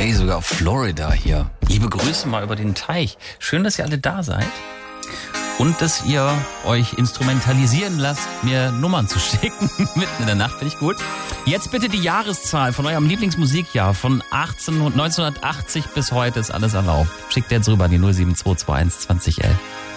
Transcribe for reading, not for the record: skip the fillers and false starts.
Ey, sogar Florida hier. Liebe Grüße mal über den Teich. Schön, dass ihr alle da seid. Und dass ihr euch instrumentalisieren lasst, mir Nummern zu schicken. Mitten in der Nacht, finde ich gut. Jetzt bitte die Jahreszahl von eurem Lieblingsmusikjahr. Von 1980 bis heute ist alles erlaubt. Schickt jetzt rüber an die 07221 2011.